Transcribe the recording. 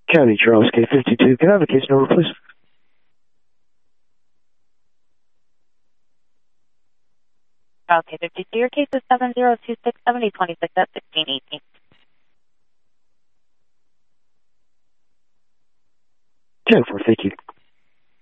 County Charles K52. Can I have a case number, please? Charles K52, your case is 70267026 at 1618. 10-4, thank you.